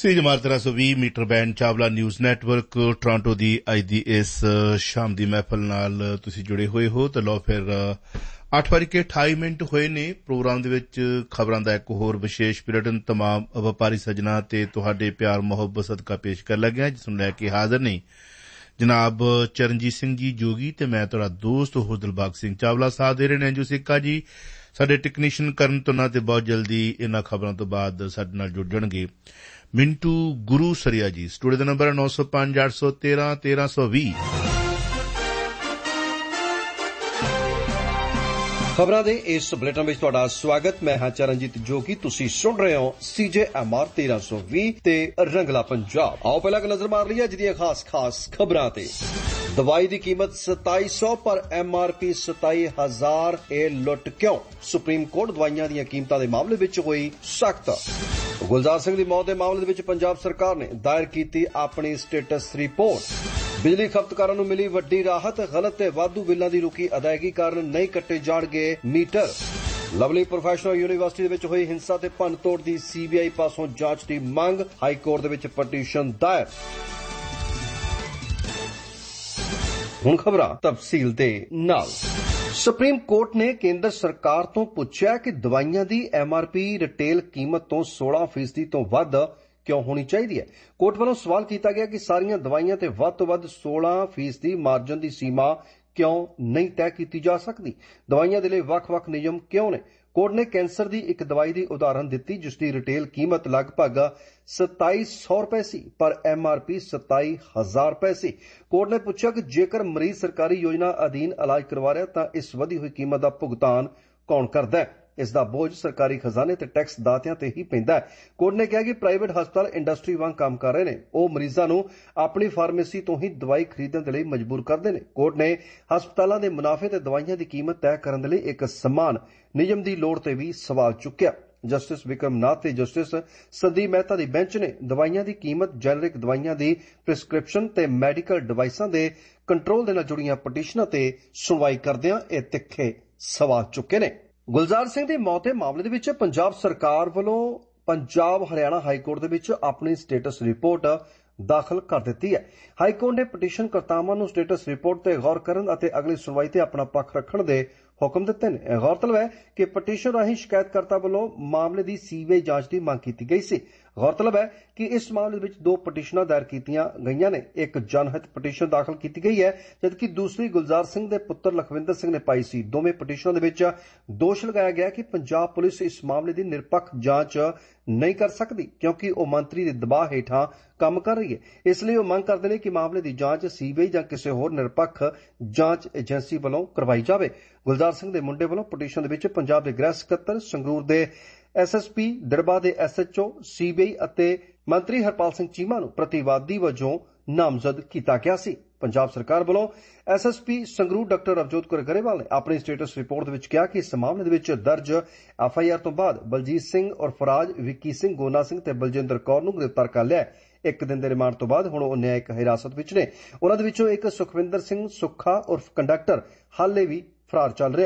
तेज मार 320 metre band Chawla news network Toronto दी अज दी इस शाम दी महफल नाल तुसी जुड़े होए हो तो लो फिर 8:28 होए ने प्रोग्राम दे विच खबरां दा एक होर विशेष बुलेटिन तमाम व्यापारी सजना ते तुहाडे प्यार मुहब्बत सदका पेश कर लगे जिस नूं लैके हाजिर नहीं जनाब चरणजीत सिंह जी जोगी ते मैं तुहाडा दोस्त होर दिलबाग सिंह चावला साथ दे रहे ने जो सिक्का जी साडे टैक्नीशियन करन तो ना ते बहुत जल्दी इन्हां खबरां तो बाद साडे नाल जुड़ जाणगे मिंटू गुरु सरिया जी स्टूडियो का नंबर 905 813 1320 खबरां दे इस बुलेटिन विच तुहाडा स्वागत। मैं हां चरणजीत जोगी। तुसीं सुण रहे हो CJMR 1320 ते रंगला पंजाब। आओ पहला नजर मार लिया जिहदियां खास खबरां ते। दवाई की कीमत 2700 पर MRP 27,000 लुट क्यों? सुप्रीम कोर्ट दवाइयां दी कीमतां दे मामले विच होई सख्त। गुलजार सिंह की मौत के मामले विच पंजाब सरकार ने दायर की अपनी स्टेटस रिपोर्ट। बिजली खपतकारां नूं मिली वड्डी राहत। गलत ते वाधू बिल्लां दी रुकी अदायगी कारण नहीं कट्टे जाणगे मीटर। लवली प्रोफैशनल यूनीवर्सिटी विच होई हिंसा ते भन्न तोड़ दी CBI पासों जांच की मंग। हाई कोर्ट दे विच पटीशन दायर। हुण खबरां तफसील दे नाल। सुप्रीम कोर्ट ने केंद्र सरकार तो पुछया कि दवाइयां दी MRP रिटेल कीमत तो 16% तो वध क्यों होनी चाहिए है। कोर्ट वालों सवाल किया गया कि सारियां दवाइयां ते वध तो वध 16% मार्जन की सीमा क्यों नहीं तय की जा सकती। दवाइयां दे लई वख-वख नियम क्यों ने। कोर्ट ने कैंसर की एक दवाई की उदाहरण दी जिसकी रिटेल कीमत लगभग 2700 रुपए सी पर MRP 27,000 रुपए सी। कोर्ट ने पूछा कि जेकर मरीज सरकारी योजना अधीन इलाज करवा रहा तो इस वधी हुई कीमत का भुगतान कौन करता है। इसका बोझ सरकारी खजाने ते टैक्स दातियां ते ही पैंदा है। कोर्ट ने कहा कि प्राइवेट हस्पताल इंडस्ट्री वांग काम कर रहे हैं। वह मरीजों को अपनी फार्मेसी तो ही दवाई खरीदने के लिए मजबूर करते हैं। कोर्ट ने हस्पतालों के मुनाफे ते दवाइयां की कीमत तय करने के लिए एक समान नियम की लोड़ ते भी सवाल चुक्या। जस्टिस विक्रमनाथ ते जस्टिस संदीप मेहता की बेंच ने दवाइयां की कीमत जेनरिक दवाइयां की प्रिस्क्रिप्शन ते मैडिकल डिवाइसां के कंट्रोल दे नाल जुड़ियां पटीशनां ते सुनवाई करदिआं इह तिखे सवाल चुके ने। गुलजार सिंह की मौत के मामले विच पंजाब सरकार वालों पंजाब हरियाणा हाईकोर्ट दे विच अपनी स्टेटस रिपोर्ट दाखिल कर दी है। हाईकोर्ट ने पटीशन करतावां नूं स्टेटस रिपोर्ट ते गौर करन अते अगली सुनवाई ते अपना पक्ष रखण दे हुक्म दिते ने। गौरतलब है कि पटीशन राहीं शिकायतकर्ता वालों मामले की CBI जांच की मांग की गई सी। गौरतलब है कि इस मामले में 2 पटीशनां दायर कीतियां गईयां ने। एक जनहित पटीशन दाखिल की गई है जबकि दूसरी गुलजार सिंह के पुत्र लखविंदर सिंह ने पाई सी। दोवें पटीशनां दे विच दोष लगाया गया कि पंजाब पुलिस इस मामले की निरपक्ष जांच नहीं कर सकती क्योंकि वह मंत्री के दबाव हेठां काम कर रही है। इसलिए वह मांग करते हैं कि मामले की जांच CBI या किसी होर निरपक्ष जांच एजेंसी वालों करवाई जाए। गुलजार सिंह के मुंडे वालों पटीशन दे विच पंजाब के गृह सकत्तर संगरूर के SSP दड़बा के SHO CBI अते मंत्री हरपाल सिंह चीमा नूं प्रतिवादी वजों नामजद किया गया सी। पंजाब सरकार वालों SSP संगरूर डॉक्टर अवजोत कौर गरेवाल ने अपनी स्टेटस रिपोर्ट विच कहा कि इस मामले विच दर्ज FIR तो बाद बलजीत सिंह और फराज विक्की सिंह गोना सिंह ते बलजिंदर कौर नूं गिरफ्तार कर लिया है। एक दिन के रिमांड तो बाद हुण वो न्यायिक हिरासत विच ने। उन्हां दे विचों एक सुखविंदर सिंह सुखा उर्फ कंडक्टर हाले भी फरार चल रहा।